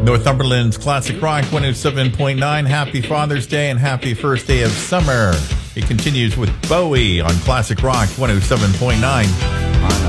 Northumberland's Classic Rock 107.9. Happy Father's Day and happy first day of summer. It continues with Bowie on Classic Rock 107.9.